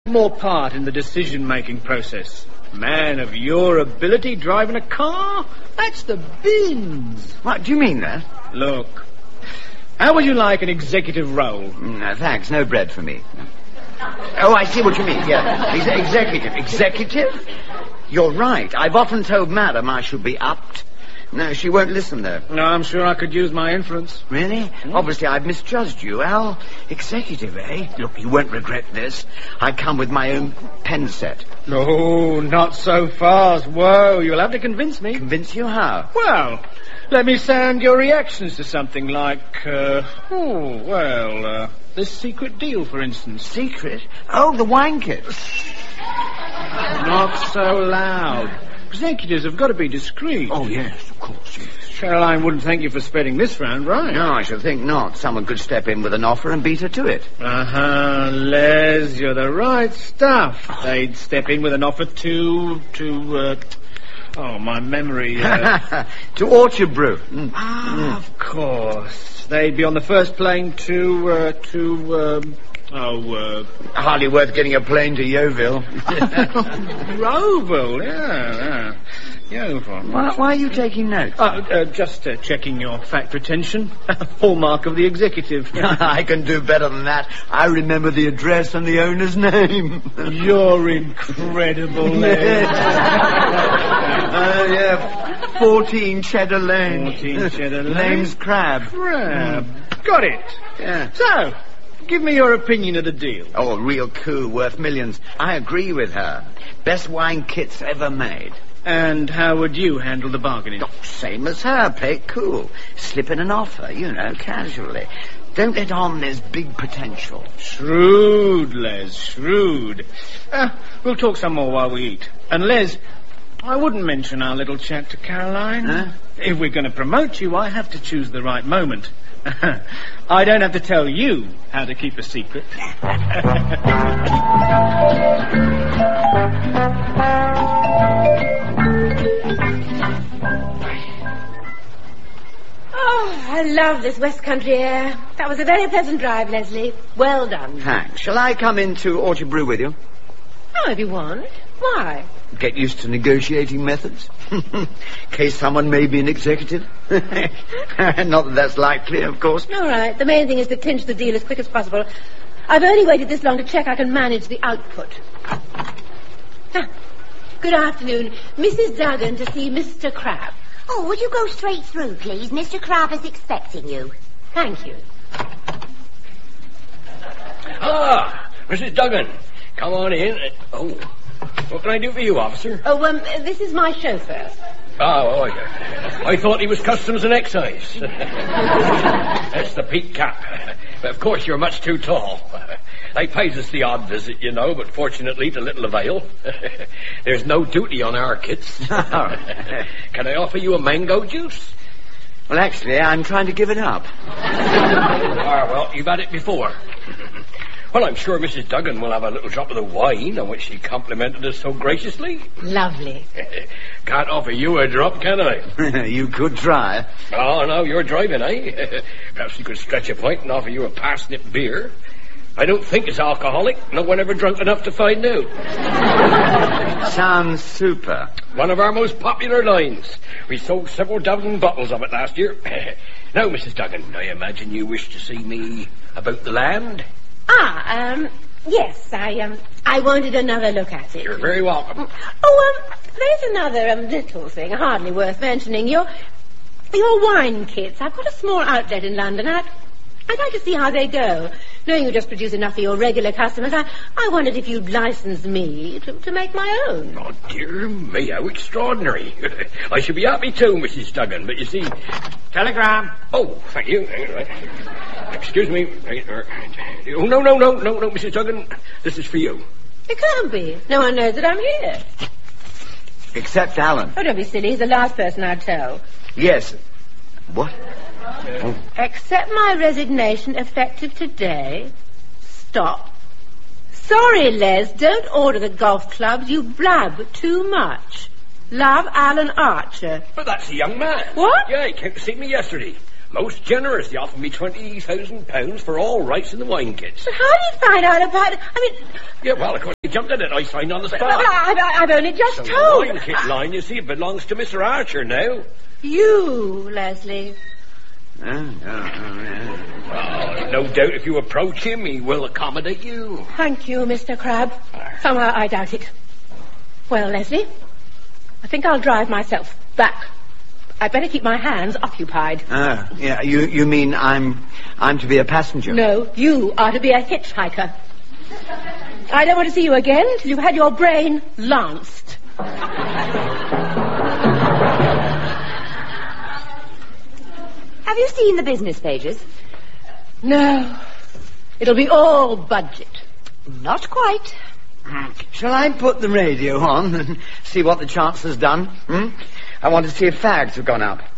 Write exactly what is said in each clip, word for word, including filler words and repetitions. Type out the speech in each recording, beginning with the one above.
more part in the decision-making process. Man of your ability driving a car? That's the bins. What, do you mean that? Look, how would you like an executive role? No, thanks. No bread for me. Oh, I see what you mean. Yeah, Ex- executive. Executive? You're right. I've often told Madam I should be upped. No, she won't listen, though. No, I'm sure I could use my influence. Really? Mm. Obviously, I've misjudged you, Al. Executive, eh? Look, you won't regret this. I come with my own pen set. No, not so fast. Whoa, you'll have to convince me. Convince you how? Well, let me sound your reactions to something like, uh, oh, well, uh, this secret deal, for instance. Secret? Oh, the wine kit. Not so loud. Executives have got to be discreet. Oh, yes, of course, yes. Caroline wouldn't thank you for spreading this round, right? No, I should think not. Someone could step in with an offer and beat her to it. Uh-huh, Les, you're the right stuff. They'd step in with an offer to... to, uh... Oh, my memory... Uh... to Orchard Brew. Mm. Ah, mm. Of course. They'd be on the first plane to, uh, to, um... Oh, uh... hardly worth getting a plane to Yeovil. Yeovil, yeah, yeah. Yeovil. Why, why are you taking notes? Uh, uh, just uh, checking your fact retention. Hallmark of the executive. I can do better than that. I remember the address and the owner's name. You're incredible, Les. uh, yeah, fourteen Cheddar Lane. fourteen Cheddar Lane. Name's Crab. Crab. Mm. Got it. Yeah. So... give me your opinion of the deal. Oh, a real coup worth millions. I agree with her. Best wine kits ever made. And how would you handle the bargaining? Oh, same as her. Play it cool. Slip in an offer, you know, casually. Don't let on there's big potential. Shrewd, Les, shrewd. Uh, we'll talk some more while we eat. And, Les, I wouldn't mention our little chat to Caroline. Huh? If we're going to promote you, I have to choose the right moment. I don't have to tell you how to keep a secret. Oh, I love this West Country air. That was a very pleasant drive, Leslie. Well done. Thanks. Shall I come into Orchard Brew with you? Oh, if you want. Why? Get used to negotiating methods. In case someone may be an executive. Not that that's likely, of course. All right. The main thing is to clinch the deal as quick as possible. I've only waited this long to check I can manage the output. Ah, good afternoon. Missus Duggan to see Mister Crab. Oh, would you go straight through, please? Mister Crab is expecting you. Thank you. Ah, Missus Duggan. Come on in. Oh, what can I do for you, officer? Oh, um, this is my chauffeur. Oh, oh yeah. I thought he was customs and excise. That's the peak cap. But of course you're much too tall. They pays us the odd visit, you know, but fortunately to little avail. There's no duty on our kits. Can I offer you a mango juice? Well, actually, I'm trying to give it up. Ah, well, you've had it before. Well, I'm sure Missus Duggan will have a little drop of the wine on which she complimented us so graciously. Lovely. Can't offer you a drop, can I? You could try. Oh, no, you're driving, eh? Perhaps you could stretch a point and offer you a parsnip beer. I don't think it's alcoholic. No one ever drunk enough to find out. Sounds super. One of our most popular lines. We sold several dozen bottles of it last year. Now, Missus Duggan, I imagine you wish to see me about the land? Ah, um, yes, I, um, I wanted another look at it. You're very welcome. Oh, um, there's another, um, little thing, hardly worth mentioning. Your, your wine kits. I've got a small outlet in London. I'd, I'd like to see how they go. Knowing you just produce enough for your regular customers, I, I wondered if you'd license me to, to make my own. Oh, dear me, how extraordinary. I should be happy too, Missus Duggan, but you see... Telegram. Oh, thank you. Excuse me. Oh, no, no, no, no, no, Missus Duggan. This is for you. It can't be. No one knows that I'm here. Except Alan. Oh, don't be silly. He's the last person I'd tell. Yes. What? Oh. Accept my resignation effective today. Stop. Sorry, Les, don't order the golf clubs. You blab too much. Love, Alan Archer. But that's a young man. What? Yeah, he came to see me yesterday. Most generous. They offered me twenty thousand pounds for all rights in the wine kits. But how did you find out about it? I mean... Yeah, well, of course, they jumped at it. I signed on the spot. Well, I've, I've only just so told. the wine kit line, you see, belongs to Mister Archer now. You, Leslie. Oh, oh, oh, yeah. Oh, no doubt if you approach him, he will accommodate you. Thank you, Mister Crabbe. Somehow I doubt it. Well, Leslie, I think I'll drive myself back. I'd better keep my hands occupied. Oh, yeah. You you mean I'm I'm to be a passenger? No, you are to be a hitchhiker. I don't want to see you again till you've had your brain lanced. Have you seen the business pages? No. It'll be all budget. Not quite. Shall I put the radio on and see what the Chancellor's done? Hmm? I want to see if fags have gone up.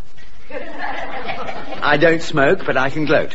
I don't smoke, but I can gloat.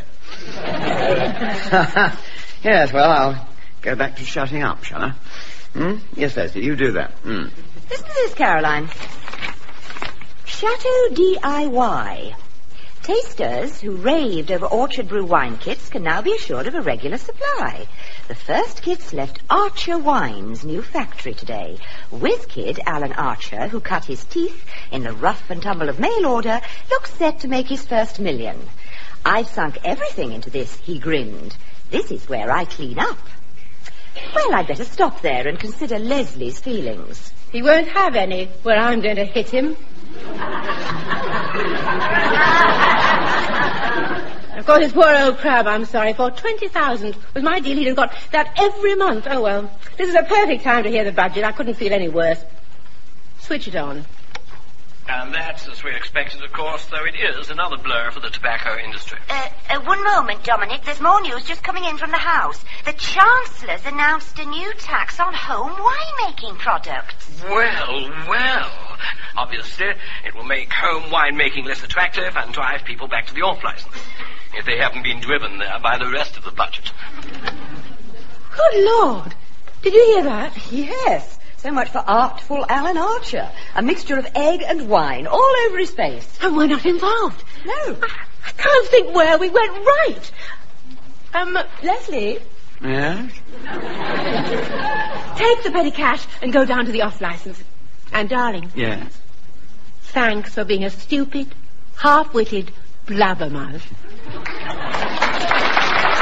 Yes, well, I'll go back to shutting up, shall I? Hmm? Yes, Leslie, you do that. Hmm. Listen to this, Caroline. Chateau D I Y. Tasters who raved over Orchard Brew wine kits can now be assured of a regular supply. The first kits left Archer Wine's new factory today. Whiz kid Alan Archer, who cut his teeth in the rough and tumble of mail order, looks set to make his first million. I've sunk everything into this, he grinned. This is where I clean up. Well, I'd better stop there and consider Leslie's feelings. He won't have any where I'm going to hit him. Of course, it's poor old Crabbe, I'm sorry. For twenty thousand was my deal. He'd have got that every month. Oh, well, this is a perfect time to hear the budget. I couldn't feel any worse. Switch it on. And that's as we expected, of course, though it is another blow for the tobacco industry. Uh, uh, one moment, Dominic. There's more news just coming in from the House. The Chancellor's announced a new tax on home winemaking products. Well, well. Obviously, it will make home winemaking less attractive and drive people back to the off-license, if they haven't been driven there by the rest of the budget. Good Lord. Did you hear that? Yes. So much for artful Alan Archer. A mixture of egg and wine all over his face. And we're not involved. No. I, I can't think where we went right. Um, Leslie? Yes? Take the petty cash and go down to the off-license. And, darling. Yes? Thanks for being a stupid, half-witted blabbermouth.